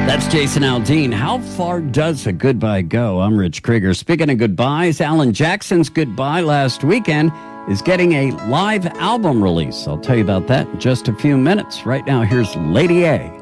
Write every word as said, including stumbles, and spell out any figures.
That's Jason Aldean. How far does a goodbye go? I'm Rich Krieger. Speaking of goodbyes, Alan Jackson's goodbye last weekend is getting a live album release. I'll tell you about that in just a few minutes. Right now, here's Lady A.